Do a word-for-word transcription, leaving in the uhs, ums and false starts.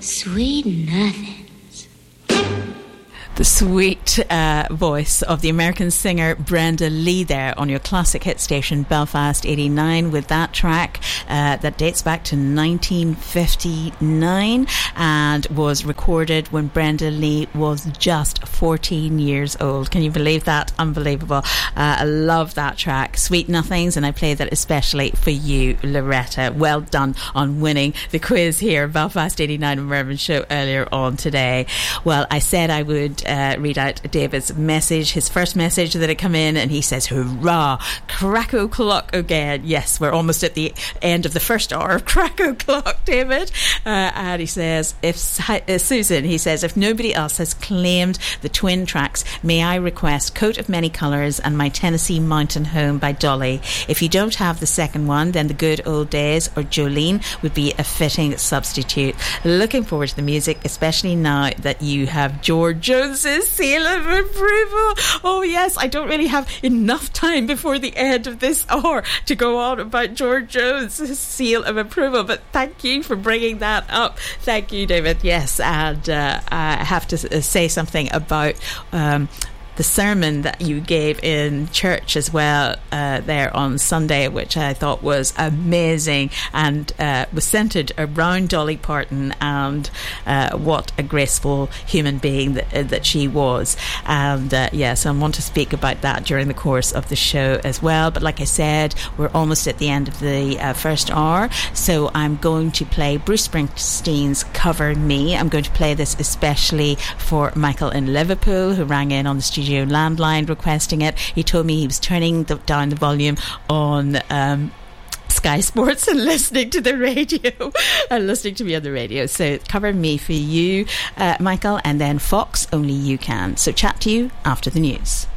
Sweet nothing. The sweet uh, voice of the American singer Brenda Lee there on your classic hit station Belfast eighty-nine with that track uh, that dates back to nineteen fifty-nine and was recorded when Brenda Lee was just fourteen years old. Can you believe that? Unbelievable. Uh, I love that track, Sweet Nothings, and I play that especially for you, Loretta. Well done on winning the quiz here, Belfast eighty-nine on Mervyn Show earlier on today. Well, I said I would Uh, read out David's message, his first message that had come in, and he says, hurrah, crack o'clock again. Yes, we're almost at the end of the first hour of crack o'clock, David. Uh, and he says, if uh, Susan, he says, if nobody else has claimed the twin tracks, may I request Coat of Many Colours and My Tennessee Mountain Home by Dolly. If you don't have the second one, then The Good Old Days or Jolene would be a fitting substitute. Looking forward to the music, especially now that you have George Jones' seal of approval. Oh yes, I don't really have enough time before the end of this hour to go on about George Jones' seal of approval, but thank you for bringing that up. Thank you, David. Yes, and uh, I have to say something about um the sermon that you gave in church as well uh, there on Sunday, which I thought was amazing and uh, was centred around Dolly Parton and uh, what a graceful human being that, uh, that she was. And uh, yeah, so I want to speak about that during the course of the show as well. But like I said, we're almost at the end of the uh, first hour, so I'm going to play Bruce Springsteen's Cover Me. I'm going to play this especially for Michael in Liverpool, who rang in on the studio landline requesting it. He told me he was turning the, down the volume on um, Sky Sports and listening to the radio and listening to me on the radio. So Cover Me for you, uh, Michael, and then Fox, Only You Can. So chat to you after the news.